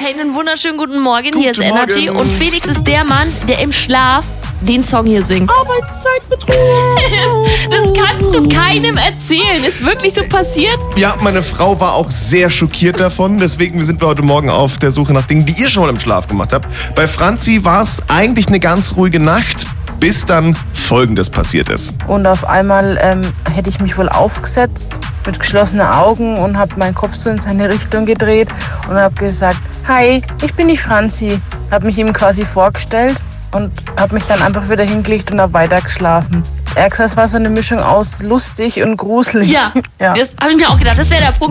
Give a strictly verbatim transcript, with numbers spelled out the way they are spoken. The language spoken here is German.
Hey, einen wunderschönen guten Morgen. Guten Hier ist Energy. Morgen. Und Felix ist der Mann, der im Schlaf den Song hier singt. Arbeitszeitbetrug. Das kannst du keinem erzählen. Ist wirklich so passiert? Ja, meine Frau war auch sehr schockiert davon. Deswegen sind wir heute Morgen auf der Suche nach Dingen, die ihr schon mal im Schlaf gemacht habt. Bei Franzi war es eigentlich eine ganz ruhige Nacht, bis dann Folgendes passiert ist. Und auf einmal ähm, hätte ich mich wohl aufgesetzt mit geschlossenen Augen und habe meinen Kopf so in seine Richtung gedreht und habe gesagt, hi, ich bin die Franzi. Habe mich ihm quasi vorgestellt und habe mich dann einfach wieder hingelegt und habe weiter geschlafen. Er hat gesagt, es war so eine Mischung aus lustig und gruselig. Ja, ja. das habe ich mir auch gedacht. Das wäre der Punkt.